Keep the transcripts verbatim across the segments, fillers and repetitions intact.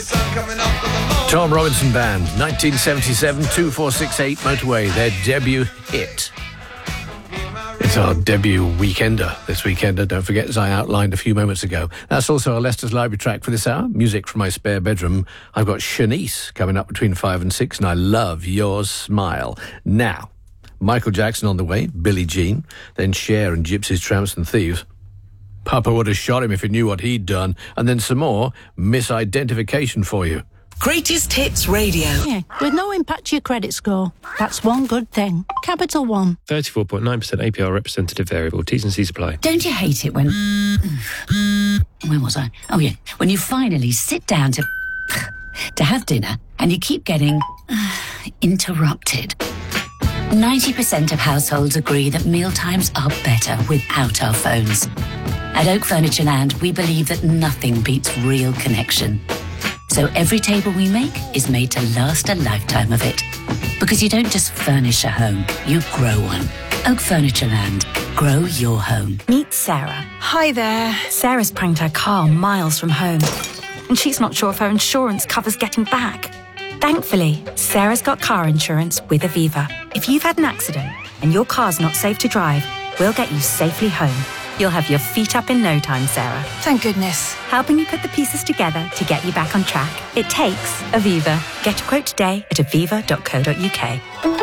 Tom Robinson Band, nineteen seventy-seven, two four six eight Motorway, their debut hit. It's our debut weekender this weekender, don't forget, as I outlined a few moments ago. That's also our Leicester's Library track for this hour, music from my spare bedroom. I've got Shanice coming up between five and six, and I love your smile. Now, Michael Jackson on the way, Billie Jean, then Cher and Gypsies, Tramps and Thieves. Papa would have shot him if he knew what he'd done. And then some more misidentification for you. Greatest Hits Radio. Yeah, with no impact to your credit score. That's one good thing. Capital One. thirty-four point nine percent A P R representative variable. T's and C's apply. Don't you hate it when... Where was I? Oh, yeah. When you finally sit down to... to have dinner and you keep getting... interrupted. ninety percent of households agree that mealtimes are better without our phones. At Oak Furniture Land, we believe that nothing beats real connection. So every table we make is made to last a lifetime of it. Because you don't just furnish a home, you grow one. Oak Furniture Land. Grow your home. Meet Sarah. Hi there. Sarah's pranked her car miles from home. And she's not sure if her insurance covers getting back. Thankfully, Sarah's got car insurance with Aviva. If you've had an accident and your car's not safe to drive, we'll get you safely home. You'll have your feet up in no time, Sarah. Thank goodness. Helping you put the pieces together to get you back on track. It takes Aviva. Get a quote today at aviva dot co dot uk.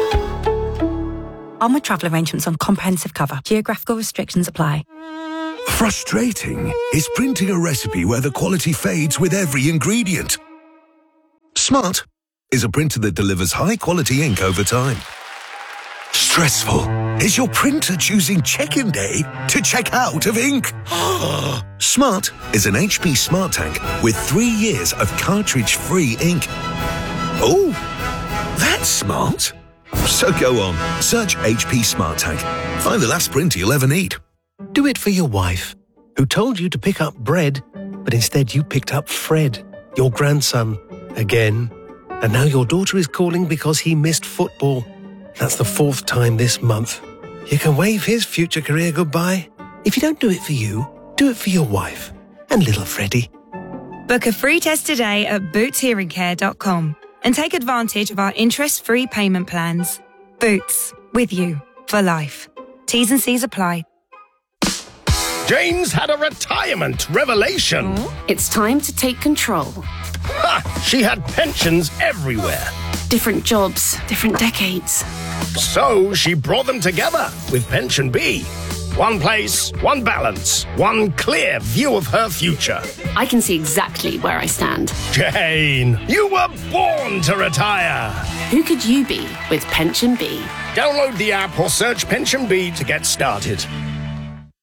Onward travel arrangements on comprehensive cover. Geographical restrictions apply. Frustrating is printing a recipe where the quality fades with every ingredient. Smart is a printer that delivers high-quality ink over time. Stressful is your printer choosing check-in day to check out of ink. Smart is an H P Smart Tank with three years of cartridge-free ink. Oh, that's smart. So go on, search H P Smart Tank. Find the last printer you'll ever need. Do it for your wife, who told you to pick up bread, but instead you picked up Fred, your grandson, again. And now your daughter is calling because he missed football. That's the fourth time this month. You can wave his future career goodbye. If you don't do it for you, do it for your wife and little Freddie. Book a free test today at boots hearing care dot com and take advantage of our interest-free payment plans. Boots, with you for life. T's and C's apply. Jane's had a retirement revelation. It's time to take control. Ha! She had pensions everywhere. Different jobs, different decades. So she brought them together with Pension B. One place, one balance, one clear view of her future. I can see exactly where I stand. Jane, you were born to retire. Who could you be with Pension B? Download the app or search Pension B to get started.